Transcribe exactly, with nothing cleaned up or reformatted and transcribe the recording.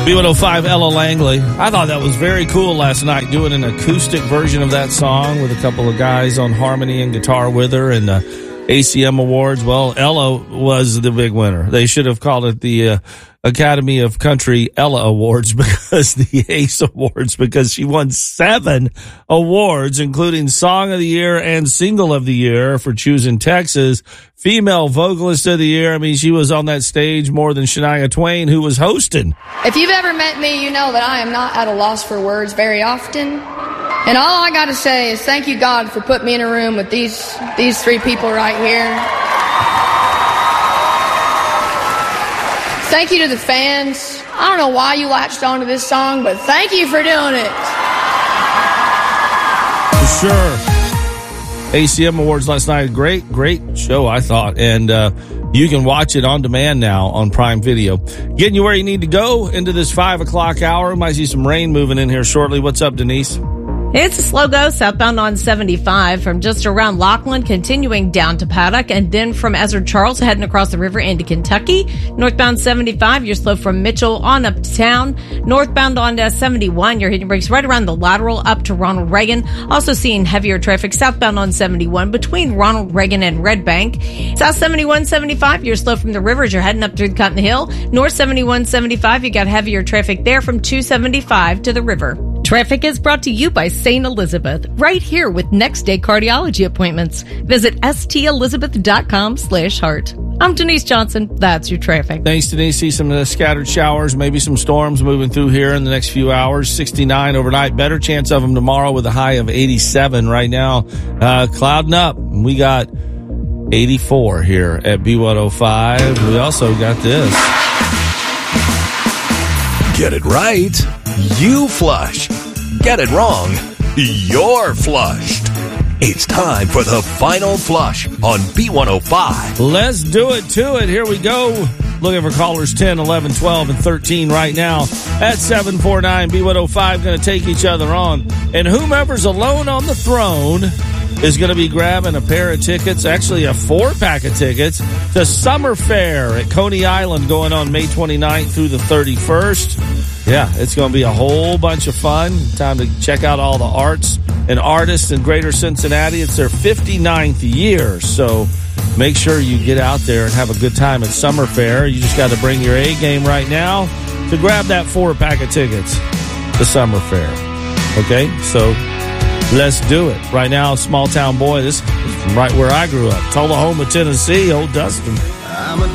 B one oh five, Ella Langley. I thought that was very cool last night, doing an acoustic version of that song with a couple of guys on harmony and guitar with her, and the A C M Awards. Well, Ella was the big winner. They should have called it the uh, Academy of Country Ella Awards, because the ACE Awards, because she won seven awards, including Song of the Year and Single of the Year for Choosing Texas. Female Vocalist of the Year. I mean, she was on that stage more than Shania Twain, who was hosting. If you've ever met me, you know that I am not at a loss for words very often. And all I got to say is thank you, God, for putting me in a room with these these three people right here. Thank you to the fans. I don't know why you latched onto this song, but thank you for doing it. For sure. A C M Awards last night. Great, great show, I thought. And uh, you can watch it on demand now on Prime Video. Getting you where you need to go into this five o'clock hour. Might see some rain moving in here shortly. What's up, Denise? It's a slow go southbound on seventy-five from just around Lockland, continuing down to Paddock, and then from Ezra Charles heading across the river into Kentucky. Northbound seventy-five, you're slow from Mitchell on up to town. Northbound on seventy-one, you're hitting brakes right around the lateral up to Ronald Reagan. Also seeing heavier traffic southbound on seventy-one between Ronald Reagan and Red Bank. South seventy-one seventy-five, you're slow from the rivers. You're heading up through Cotton Hill. North seventy-one seventy-five, you got heavier traffic there from two seventy-five to the river. Traffic is brought to you by Saint Elizabeth, right here with next day cardiology appointments. Visit stelizabeth.com slash heart. I'm Denise Johnson. That's your traffic. Thanks, Denise. See some uh, scattered showers, maybe some storms moving through here in the next few hours. sixty-nine overnight. Better chance of them tomorrow with a high of eighty-seven right now. Uh, clouding up. We got eighty-four here at B one oh five. We also got this. Get it right, you flush. Get it wrong, you're flushed. It's time for the final flush on B one oh five. Let's do it to it. Here we go. Looking for callers ten, eleven, twelve, and thirteen right now at seven four nine B one oh five. Going to take each other on. And whomever's alone on the throne is going to be grabbing a pair of tickets, actually a four-pack of tickets, to Summer Fair at Coney Island going on May twenty-ninth through the thirty-first. Yeah, it's going to be a whole bunch of fun. Time to check out all the arts and artists in Greater Cincinnati. It's their fifty-ninth year, so make sure you get out there and have a good time at Summer Fair. You just got to bring your A game right now to grab that four-pack of tickets to Summer Fair. Okay, so let's do it. Right now, Small Town Boy, this is from right where I grew up. Tullahoma, Tennessee, old Dustin.